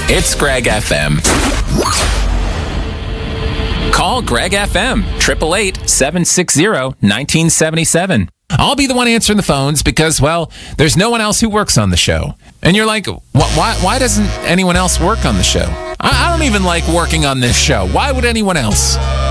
It's Greg FM. Call Greg FM, 888-760-1977. I'll be the one answering the phones because, well, there's no one else who works on the show. And you're like, why doesn't anyone else work on the show? I don't even like working on this show. Why would anyone else?